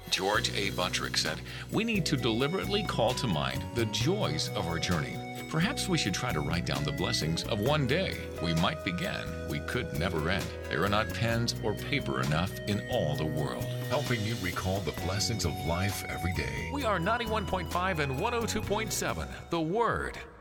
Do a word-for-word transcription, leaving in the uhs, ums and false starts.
George A. Buttrick said, "We need to deliberately call to mind the joys of our journey. Perhaps we should try to write down the blessings of one day. We might begin. We could never end. There are not pens or paper enough in all the world." Helping you recall the blessings of life every day. We are ninety-one point five and one oh two point seven, The Word.